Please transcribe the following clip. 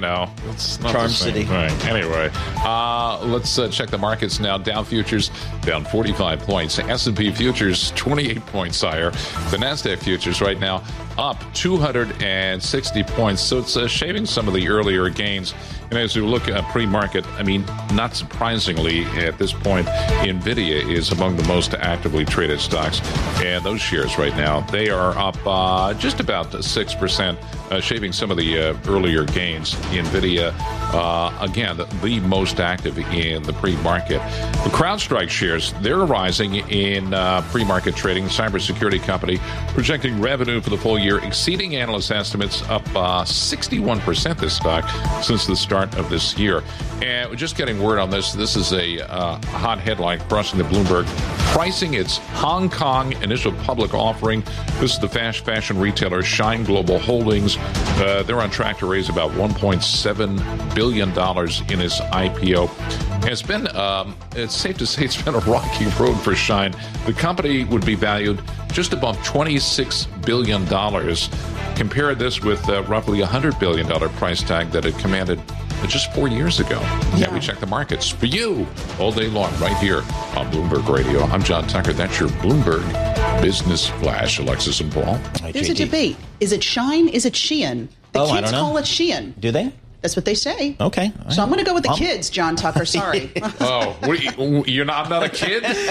it's not Charm the same City. thing. Anyway, let's check the markets now. Dow futures down 45 points. S&P futures 28 points higher. The NASDAQ futures right now up 260 points. So it's shaving some of the earlier gains. And as we look at pre-market, not surprisingly, at this point, NVIDIA is among the most actively traded stocks. And those shares right now, they are up just about 6%, shaving some of the earlier gains. NVIDIA, again, the most active in the pre-market. The CrowdStrike shares, they're rising in pre-market trading. Cybersecurity company projecting revenue for the full year exceeding analyst estimates, up 61% this stock since the start of this year. And we're just getting word on this. This is a hot headline crossing the Bloomberg. Pricing its Hong Kong initial public offering. This is the fashion retailer Shine Global Holdings. They're on track to raise about $1.7 billion in its IPO. And it's been, it's safe to say it's been a rocky road for Shine. The company would be valued just above $26 billion. Compare this with roughly $100 billion price tag that it commanded just 4 years ago. Yeah, we check the markets for you all day long right here on Bloomberg Radio. I'm John Tucker. That's your Bloomberg Business Flash. Alexis and Paul. There's a debate. Is it Shine? Is it Shein? The I kids don't know. call it Shein. Do they? That's what they say. Okay. So I'm going to go with the kids, John Tucker. Sorry. Oh, I'm not a kid?